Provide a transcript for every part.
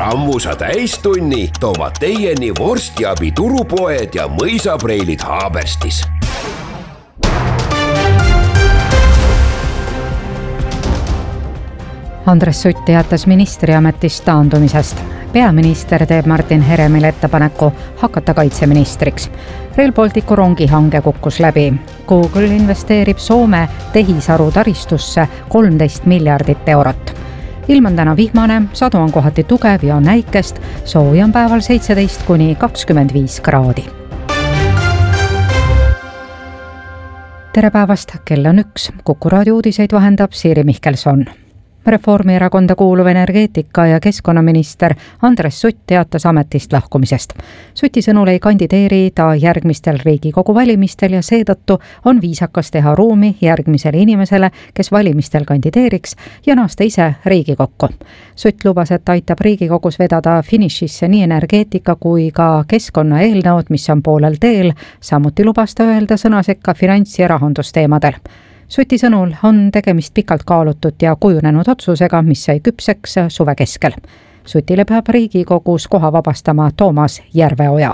Sammusa täistunni toovad teieni vorstiabi turupoed ja mõisapreilid Haaberstis. Andres Sutt teatas ministriametist taandumisest. Peaminister teeb Martin Heremile ettepaneku hakata kaitseministriks. Rail Balticu rongihange kukkus läbi. Google investeerib Soome tehisaru taristusse 13 miljardit eurot. Ilm on täna vihmane, sadu on kohati tugev ja näikest, soovi on päeval 17–25 kraadi. Tere päevast, kell on 1. Kuku raadio uudiseid vahendab Siiri Mihkelson. Reformierakonda kuuluv energeetika- ja keskkonnaminister Andres Sutt teatas ametist lahkumisest. Suti sõnul ei kandideeri ta järgmistel Riigikogu valimistel ja seetõttu on viisakas teha ruumi järgmisele inimesele, kes valimistel kandideeriks ja naasta ise Riigikokku. Sutt lubas, et aitab Riigikogus vedada finišisse nii energeetika kui ka keskkonna eelnõud, mis on poolel teel, samuti lubas ta öelda sõna sekka finants- ja rahandusteemadel. Suti sõnul on tegemist pikalt kaalutud ja kujunenud otsusega, mis sai küpseks suve keskel. Sutile peab Riigikogus koha vabastama Toomas Järveoja.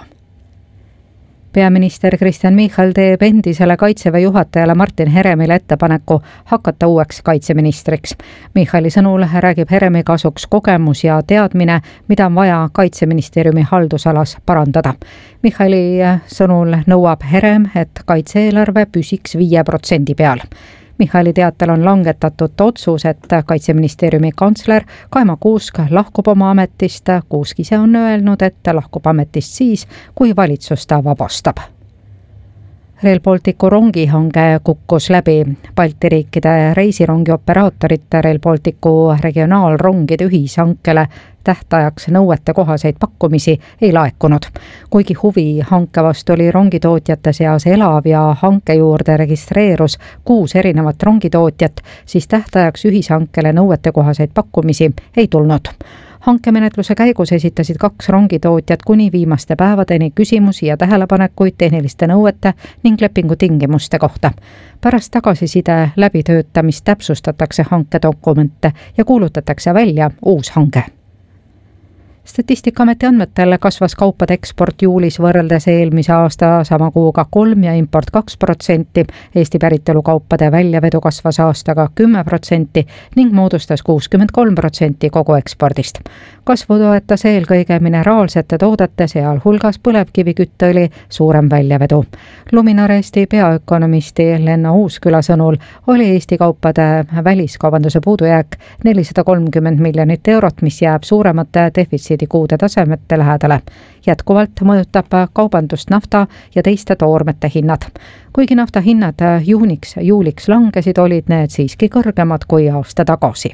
Peaminister Kristen Michal teeb endisele kaitseväe juhatajale Martin Heremile ettepaneku hakata uueks kaitseministriks. Michali sõnul räägib Heremi kasuks kogemus ja teadmine, mida on vaja kaitseministeeriumi haldusalas parandada. Michali sõnul nõuab Herem, et kaitse-eelarve püsiks 5% peal. Michali teatel on langetatud otsus, et kaitseministeeriumi kantsler Kaima Kuusk lahkub oma ametist. Kuusk ise on öelnud, et lahkub ametist siis, kui valitsus ta vabastab. Rail Balticu rongihange kukkus läbi. Balti riikide reisirongioperaatorite Rail Balticu regionaalrongide ühishankele tähtajaks nõuete kohaseid pakkumisi ei laekunud. Kuigi huvi hanke vastu oli rongitootjate seas elav ja hanke juurde registreerus 6 erinevat rongitootjat, siis tähtajaks ühishankele nõuete kohaseid pakkumisi ei tulnud. Hankemenetluse käigus esitasid 2 rongitootjat kuni viimaste päevadeni küsimusi ja tähelepanekuid tehniliste nõuete ning lepingu tingimuste kohta. Pärast tagasiside läbitöötamist täpsustatakse hankedokumente ja kuulutatakse välja uus hange. Statistikaameti andmetel kasvas kaupade eksport juulis võrreldes eelmise aasta sama kuuga 3% ja import 2%. Eesti päritolu kaupade väljavedu kasvas aastaga 10% ning moodustas 63% kogu ekspordist. Kasvu toetas eelkõige mineraalsete toodete, sealhulgas põlevkivikütteõli suurem väljavedu. Luminor Eesti peaökonomisti Lenna Uusküla sõnul oli Eesti kaupade väliskaubanduse puudujääk 430 miljonit eurot, mis jääb suuremate defitsiidikuude tasemete lähedale. Jätkuvalt mõjutab kaubandust nafta ja teiste toormete hinnad. Kuigi nafta hinnad juuliks langesid, olid need siiski kõrgemad kui aasta tagasi.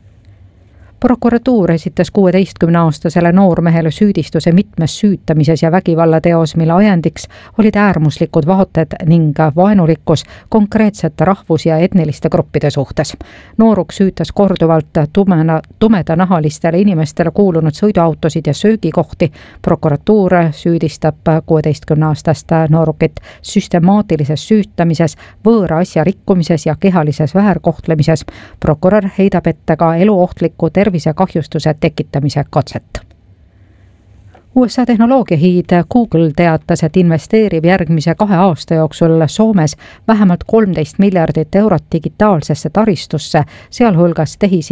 Prokuratuur esitas 16-aastasele noormehele süüdistuse mitmes süütamises ja vägivallateos, mille ajendiks olid äärmuslikud vaated ning vaenulikkus konkreetsete rahvus- ja etniliste gruppide suhtes. Nooruk süütas korduvalt tumedanahalistele inimestele kuulunud sõiduautosid ja söögikohti. Prokuratuur süüdistab 16-aastast noorukit süstemaatilises süütamises, võõra asja rikkumises ja kehalises väärkohtlemises. Prokurör heidab ette ka eluohtliku tervisekahjustuse tekitamise katset. USA tehnoloogiahiid Google teatas, et investeerib järgmise 2 aasta jooksul Soomes vähemalt 13 miljardit eurot digitaalsesse taristusse, sealhulgas